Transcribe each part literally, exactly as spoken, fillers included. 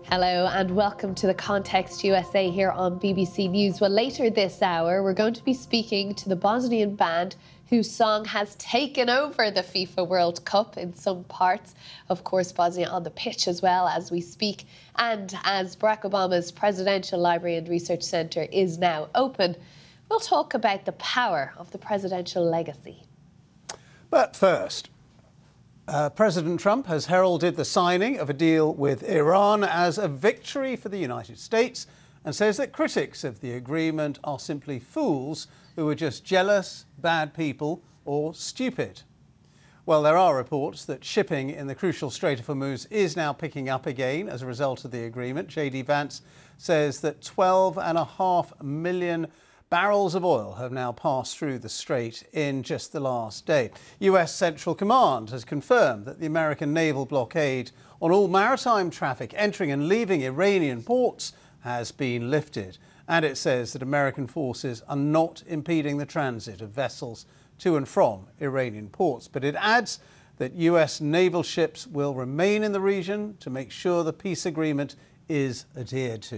Hello and welcome to the Context U S A here on B B C News. Well, later this hour, we're going to be speaking to the Bosnian band whose song has taken over the FIFA World Cup in some parts. Of course, Bosnia on the pitch as well as we speak. And as Barack Obama's Presidential Library and Research Centre is now open, we'll talk about the power of the presidential legacy. But first, Uh, President Trump has heralded the signing of a deal with Iran as a victory for the United States and says that critics of the agreement are simply fools who are just jealous, bad people or stupid. Well, there are reports that shipping in the crucial Strait of Hormuz is now picking up again as a result of the agreement. J D Vance says that twelve and a half million barrels of oil have now passed through the strait in just the last day. U S Central Command has confirmed that the American naval blockade on all maritime traffic entering and leaving Iranian ports has been lifted. And it says that American forces are not impeding the transit of vessels to and from Iranian ports. But it adds that U S naval ships will remain in the region to make sure the peace agreement is adhered to.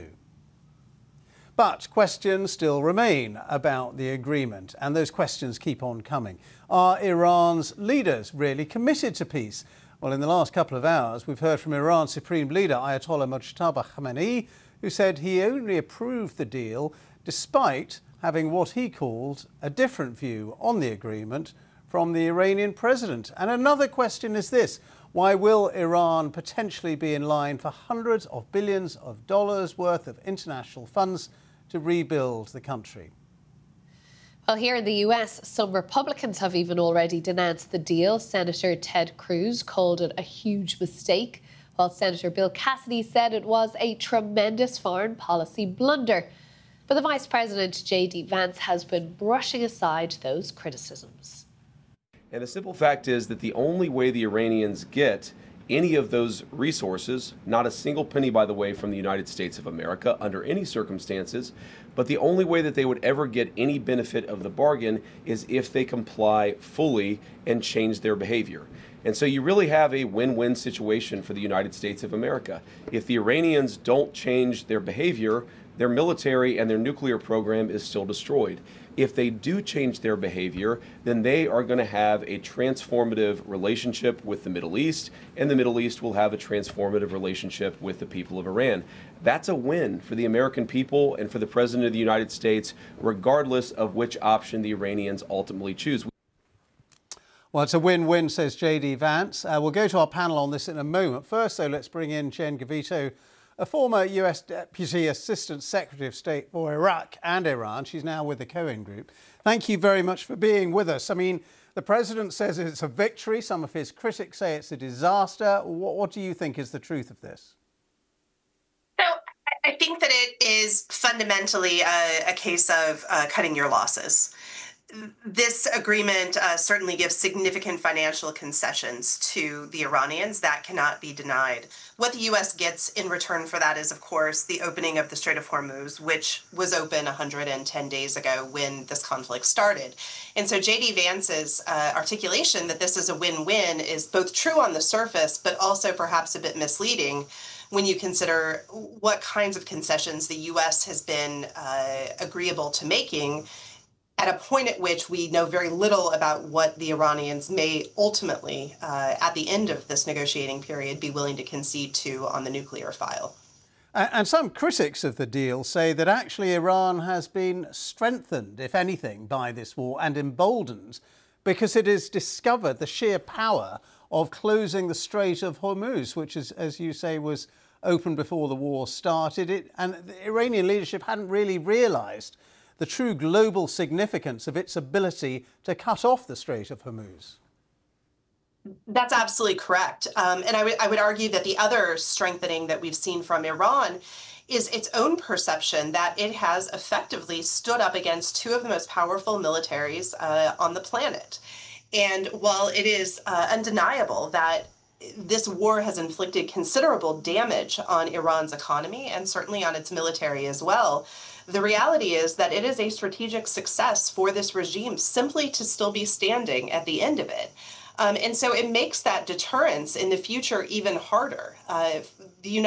But questions still remain about the agreement, and those questions keep on coming. Are Iran's leaders really committed to peace? Well, in the last couple of hours, we've heard from Iran's Supreme Leader, Ayatollah Mojtaba Khamenei, who said he only approved the deal despite having what he called a different view on the agreement from the Iranian president. And another question is this: why will Iran potentially be in line for hundreds of billions of dollars worth of international funds to rebuild the country? Well, here in the U S, some Republicans have even already denounced the deal. Senator Ted Cruz called it a huge mistake, while Senator Bill Cassidy said it was a tremendous foreign policy blunder. But the Vice President, J D Vance, has been brushing aside those criticisms. And the simple fact is that the only way the Iranians get any of those resources, not a single penny, by the way, from the United States of America under any circumstances, but the only way that they would ever get any benefit of the bargain is if they comply fully and change their behavior. And so you really have a win-win situation for the United States of America. If the Iranians don't change their behavior, their military and their nuclear program is still destroyed. If they do change their behavior, then they are going to have a transformative relationship with the Middle East, and the Middle East will have a transformative relationship with the people of Iran. That's a win for the American people and for the President of the United States, regardless of which option the Iranians ultimately choose. Well, it's a win-win, says J D Vance. Uh, we'll go to our panel on this in a moment. First, though, let's bring in Jen Gavito, a former U S Deputy Assistant Secretary of State for Iraq and Iran. She's now with the Cohen Group. Thank you very much for being with us. I mean, the President says it's a victory. Some of his critics say it's a disaster. What, what do you think is the truth of this? So I think that it is fundamentally a, a case of uh, cutting your losses. This agreement uh, certainly gives significant financial concessions to the Iranians. That cannot be denied. What the U S gets in return for that is, of course, the opening of the Strait of Hormuz, which was open one hundred ten days ago when this conflict started. And so J D Vance's uh, articulation that this is a win-win is both true on the surface, but also perhaps a bit misleading when you consider what kinds of concessions the U S has been uh, agreeable to making at a point at which we know very little about what the Iranians may ultimately, uh, at the end of this negotiating period, be willing to concede to on the nuclear file. And some critics of the deal say that actually Iran has been strengthened, if anything, by this war and emboldened because it has discovered the sheer power of closing the Strait of Hormuz, which, is, as you say, was open before the war started. It, and the Iranian leadership hadn't really realised the true global significance of its ability to cut off the Strait of Hormuz. That's absolutely correct. Um, and I would, I would argue that the other strengthening that we've seen from Iran is its own perception that it has effectively stood up against two of the most powerful militaries uh, on the planet. And while it is uh, undeniable that this war has inflicted considerable damage on Iran's economy and certainly on its military as well, the reality is that it is a strategic success for this regime simply to still be standing at the end of it. Um, and so it makes that deterrence in the future even harder. Uh, the United